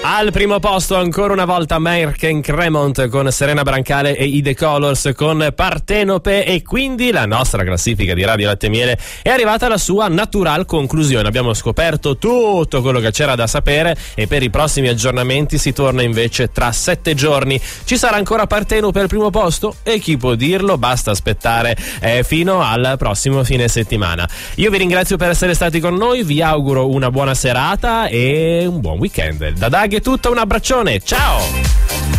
Al primo posto ancora una volta Merck Cremont con Serena Brancale e i The Colors con Partenope, e quindi la nostra classifica di Radio Latte e Miele è arrivata alla sua natural conclusione. Abbiamo scoperto tutto quello che c'era da sapere e per i prossimi aggiornamenti si torna invece tra 7 giorni. Ci sarà ancora Partenope al primo posto? E chi può dirlo? Basta aspettare fino al prossimo fine settimana. Io vi ringrazio per essere stati con noi, vi auguro una buona serata e un buon weekend. Da Dag è tutto, un abbraccione, ciao!